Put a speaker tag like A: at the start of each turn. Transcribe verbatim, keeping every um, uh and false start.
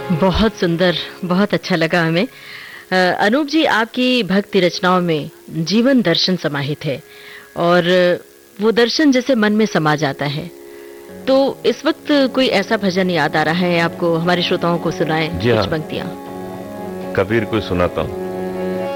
A: बहुत सुंदर, बहुत अच्छा लगा हमें। अ, अनूप जी, आपकी भक्ति रचनाओं में जीवन दर्शन समाहित है और वो दर्शन जैसे मन में समा जाता है। तो इस वक्त कोई ऐसा भजन याद आ रहा है आपको, हमारे श्रोताओं को सुनाएं
B: जी
A: कुछ
B: हाँ,
A: पंक्तियां।
B: कबीर को सुनाता हूँ।